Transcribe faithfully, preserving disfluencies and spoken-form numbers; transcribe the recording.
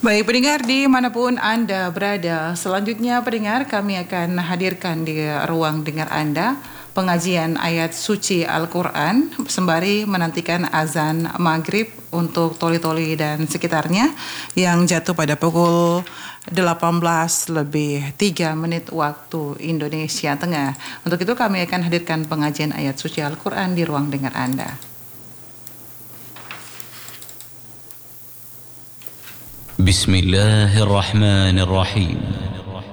Baik pendengar dimanapun Anda berada, selanjutnya pendengar kami akan hadirkan di ruang dengar Anda pengajian ayat suci Al-Quran sembari menantikan azan maghrib untuk Toli-Toli dan sekitarnya yang jatuh pada pukul delapan belas lebih tiga menit waktu Indonesia Tengah. Untuk itu kami akan hadirkan pengajian ayat suci Al-Quran di ruang dengar Anda. بسم الله الرحمن الرحيم